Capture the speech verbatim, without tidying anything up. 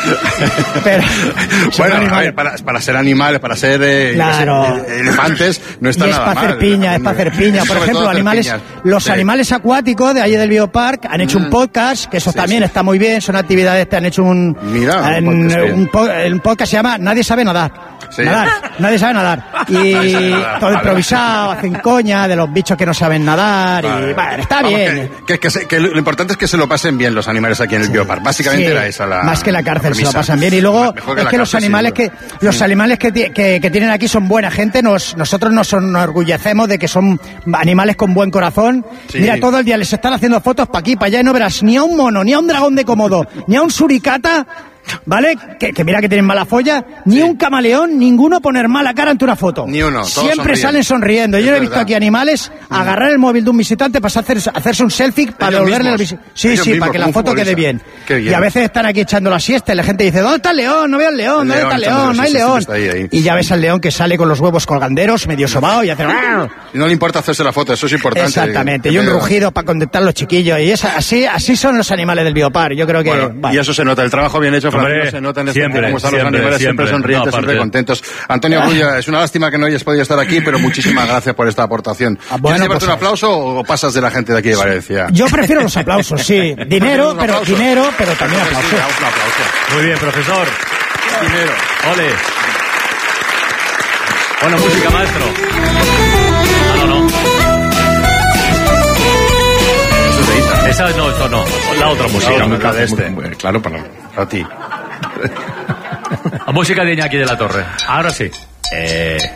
Pero, bueno, a ver, para, para ser animales, para ser eh, claro. eh, elefantes, no está y nada es para hacer piña, es para hacer piña. Por ejemplo, animales, piñas. los sí. animales acuáticos de allí del Biopark han hecho mm. un podcast, que eso sí, también sí. está muy bien, son actividades que han hecho un, Mira, en, un, podcast, un, po, un podcast se llama Nadie sabe nadar. Sí. Nadar, nadie sabe nadar. Y sabe nadar. todo improvisado, hacen coña de los bichos que no saben nadar. Vale. Y bueno, está Vamos, bien. Que, que, que, se, que lo importante es que se lo pasen bien los animales aquí en el sí. Biopark. Básicamente sí. era esa la. Más que la cárcel, la se lo pasan bien. Y luego que es que los animales sí, que los mm. animales que, que, que tienen aquí son buena gente. Nos, nosotros nos enorgullecemos de que son animales con buen corazón. Sí. Mira, todo el día les están haciendo fotos para aquí, para allá y no verás ni a un mono, ni a un dragón de Komodo, ni a un suricata. ¿Vale? Que, que mira que tienen mala folla. Ni sí. un camaleón, ninguno poner mala cara ante una foto. Ni uno. Siempre sonríen. salen sonriendo. Yo he visto aquí animales mm. agarrar el móvil de un visitante para hacer, hacerse un selfie para devolverle al visitante. Sí, Ellos sí, mismos, para que la foto quede bien. bien. Y a veces están aquí echando la siesta y la gente dice, ¿dónde está el león? No veo el león, ¿dónde está el león? No hay león. Ahí, ahí. Y ya ves al león que sale con los huevos colganderos, medio sobao y hace... Y no le importa hacerse la foto, eso es importante. Exactamente. Y un rugido para contentar a los chiquillos. Y es así, así son los animales del Biopark. Yo creo que... Bueno, vale. Y eso se nota, el trabajo bien hecho, Francisco, se nota en este siempre, como están siempre, los animales, siempre, siempre sonrientes, no, siempre contentos. Antonio Rulla, es una lástima que no hayas podido estar aquí, pero muchísimas gracias por esta aportación. Ah, bueno, ¿Quieres llevarte pues, un aplauso o pasas de la gente de aquí de Valencia? Yo prefiero los aplausos, sí. Dinero, pero aplausos? dinero, pero también aplausos. Sí, un aplauso. Muy bien, profesor. Dinero. Ole. Bueno, música, maestro. Ah, no, no. Esa no, eso no. La otra música. La música de este. Muy, muy, claro, para, para ti. La música de Iñaki de la Torre. Ahora sí. Eh...